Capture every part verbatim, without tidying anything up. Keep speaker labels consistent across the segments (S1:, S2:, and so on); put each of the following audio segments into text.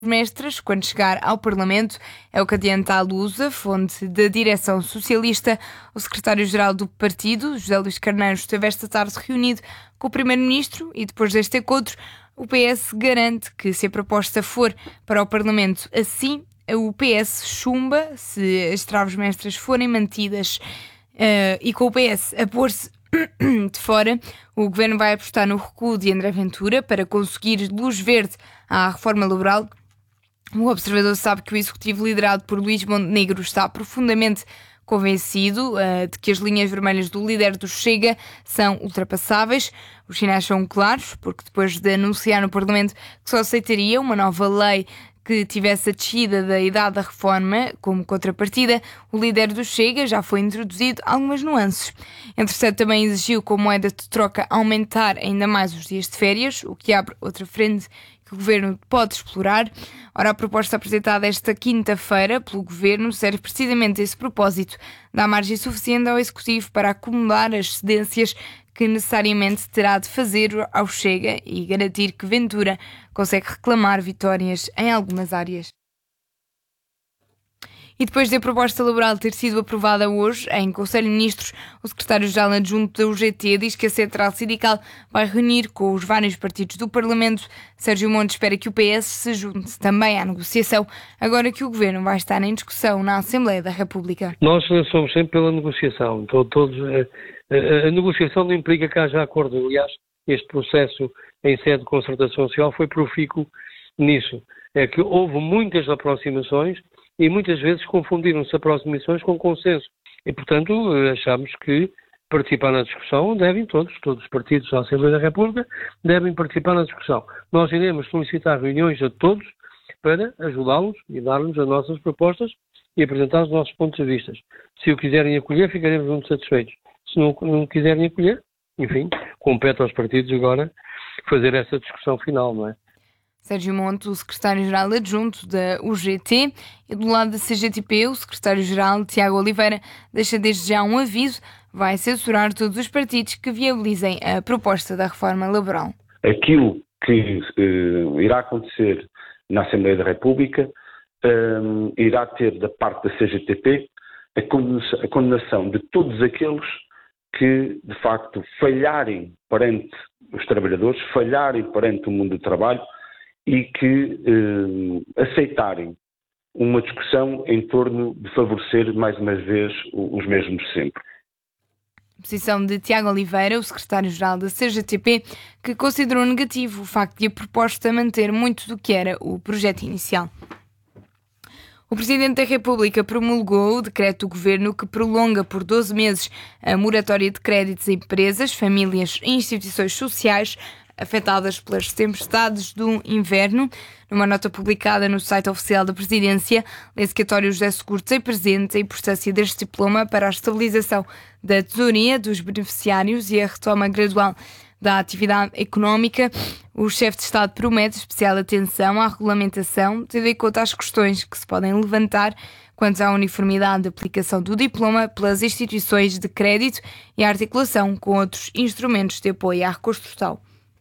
S1: Mestres, quando chegar ao Parlamento, é o que adianta a Lusa, fonte da direção socialista. O secretário-geral do partido, José Luís Carneiro, esteve esta tarde reunido com o primeiro-ministro e depois deste encontro, o P S garante que se a proposta for para o Parlamento assim, o P S chumba se as traves mestras forem mantidas. Uh, e com o P S a pôr-se de fora, o governo vai apostar no recuo de André Ventura para conseguir luz verde à reforma laboral. O Observador sabe que o executivo liderado por Luís Montenegro está profundamente convencido uh, de que as linhas vermelhas do líder do Chega são ultrapassáveis. Os sinais são claros, porque depois de anunciar no Parlamento que só aceitaria uma nova lei que tivesse a descida da idade da reforma como contrapartida, o líder do Chega já foi introduzido algumas nuances. Entretanto, também exigiu que a moeda de troca aumentar ainda mais os dias de férias, o que abre outra frente que o Governo pode explorar. Ora, a proposta apresentada esta quinta-feira pelo Governo serve precisamente a esse propósito. Dá margem suficiente ao Executivo para acumular as cedências que necessariamente terá de fazer ao Chega e garantir que Ventura consegue reclamar vitórias em algumas áreas. E depois da proposta laboral ter sido aprovada hoje em Conselho de Ministros, o secretário-geral adjunto da U G T diz que a Central Sindical vai reunir com os vários partidos do Parlamento. Sérgio Monte espera que o P S se junte também à negociação, agora que o Governo vai estar em discussão na Assembleia da República.
S2: Nós somos sempre pela negociação. Todos, a, a, a negociação não implica que haja acordo. Aliás, este processo em sede de concertação social foi profícuo nisso. É que houve muitas aproximações e muitas vezes confundiram-se aproximações com consenso. E, portanto, achamos que participar na discussão devem todos, todos os partidos da Assembleia da República devem participar na discussão. Nós iremos solicitar reuniões a todos para ajudá-los e dar-nos as nossas propostas e apresentar os nossos pontos de vista. Se o quiserem acolher, ficaremos muito satisfeitos. Se não, não quiserem acolher, enfim, compete aos partidos agora fazer essa discussão final, não é?
S1: Sérgio Monte, o secretário-geral adjunto da U G T, e do lado da C G T P, o secretário-geral Tiago Oliveira deixa desde já um aviso: vai censurar todos os partidos que viabilizem a proposta da reforma laboral.
S3: Aquilo que uh, irá acontecer na Assembleia da República um, irá ter da parte da C G T P a condenação, a condenação de todos aqueles que, de facto, falharem perante os trabalhadores, falharem perante o mundo do trabalho, e que eh, aceitarem uma discussão em torno de favorecer, mais uma vez, os mesmos sempre.
S1: Posição de Tiago Oliveira, o secretário-geral da C G T P, que considerou negativo o facto de a proposta manter muito do que era o projeto inicial. O Presidente da República promulgou o decreto do Governo que prolonga por doze meses a moratória de créditos a empresas, famílias e instituições sociais afetadas pelas tempestades do inverno. Numa nota publicada no site oficial da Presidência, lê-se que António José Seguro tem presente a importância deste diploma para a estabilização da tesouraria dos beneficiários e a retoma gradual da atividade económica. O chefe de Estado promete especial atenção à regulamentação, tendo em conta as questões que se podem levantar quanto à uniformidade de aplicação do diploma pelas instituições de crédito e a articulação com outros instrumentos de apoio à reconstrução.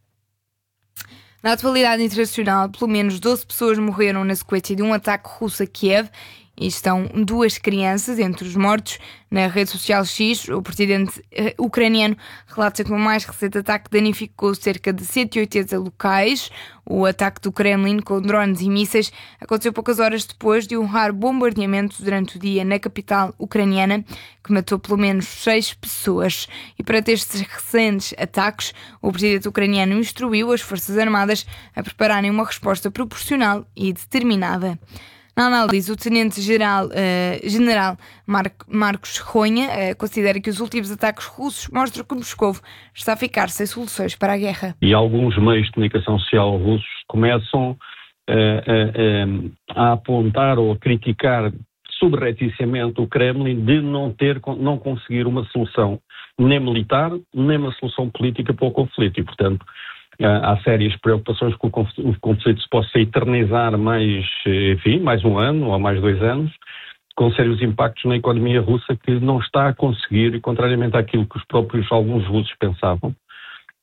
S1: Na atualidade internacional, pelo menos doze pessoas morreram na sequência de um ataque russo a Kiev e estão duas crianças entre os mortos. Na rede social X, o presidente eh, ucraniano relata que o mais recente ataque danificou cerca de cento e oitenta locais. O ataque do Kremlin com drones e mísseis aconteceu poucas horas depois de um raro bombardeamento durante o dia na capital ucraniana, que matou pelo menos seis pessoas. E perante estes recentes ataques, o presidente ucraniano instruiu as Forças Armadas a prepararem uma resposta proporcional e determinada. Na análise, o Tenente-General uh, General Marco, Marcos Ronha uh, considera que os últimos ataques russos mostram que Moscou está a ficar sem soluções para a guerra.
S4: E alguns meios de comunicação social russos começam uh, uh, a apontar ou a criticar subrepticiamente o Kremlin de não, ter, não conseguir uma solução nem militar, nem uma solução política para o conflito. E, portanto, há sérias preocupações que o conflito se possa eternizar mais, enfim, mais um ano ou mais dois anos, com sérios impactos na economia russa que não está a conseguir, contrariamente àquilo que os próprios alguns russos pensavam,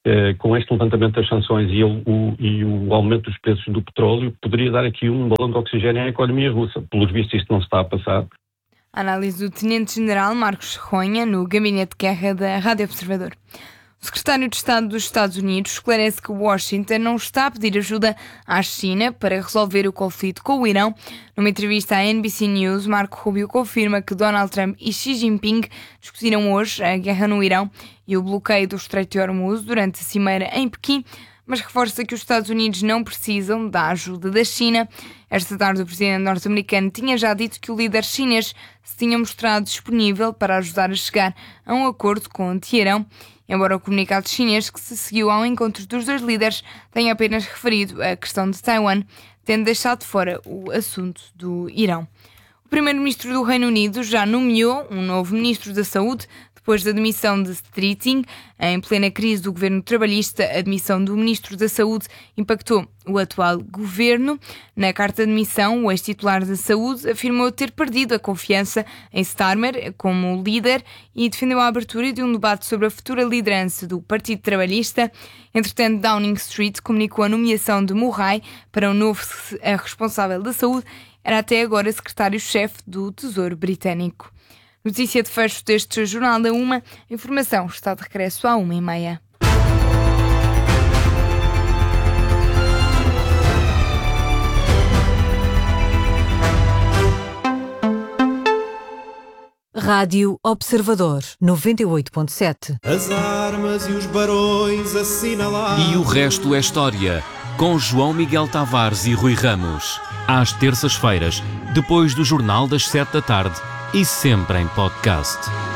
S4: eh, com este levantamento das sanções e o, o, e o aumento dos preços do petróleo, poderia dar aqui um balão de oxigênio à economia russa. Pelos vistos, isto não se está a passar.
S1: A análise do Tenente-General Marcos Ronha, no Gabinete de Guerra da Rádio Observador. O secretário de Estado dos Estados Unidos esclarece que Washington não está a pedir ajuda à China para resolver o conflito com o Irão. Numa entrevista à N B C News, Marco Rubio confirma que Donald Trump e Xi Jinping discutiram hoje a guerra no Irão e o bloqueio do Estreito de Hormuz durante a cimeira em Pequim, mas reforça que os Estados Unidos não precisam da ajuda da China. Esta tarde, o presidente norte-americano tinha já dito que o líder chinês se tinha mostrado disponível para ajudar a chegar a um acordo com Teherão, embora o comunicado chinês que se seguiu ao encontro dos dois líderes tenha apenas referido a questão de Taiwan, tendo deixado de fora o assunto do Irão. O primeiro-ministro do Reino Unido já nomeou um novo ministro da Saúde, depois da demissão de Streeting. Em plena crise do governo trabalhista, a demissão do ministro da Saúde impactou o atual governo. Na carta de demissão, o ex-titular da Saúde afirmou ter perdido a confiança em Starmer como líder e defendeu a abertura de um debate sobre a futura liderança do Partido Trabalhista. Entretanto, Downing Street comunicou a nomeação de Murray para o novo responsável da saúde. Era até agora secretário-chefe do Tesouro Britânico. Notícia de fecho deste Jornal da Uma. Informação está de regresso à uma e meia.
S5: Rádio Observador, noventa e oito ponto sete.
S6: As armas e os barões assinalados.
S7: E o resto é história, com João Miguel Tavares e Rui Ramos. Às terças-feiras, depois do Jornal das Sete da Tarde e sempre em podcast.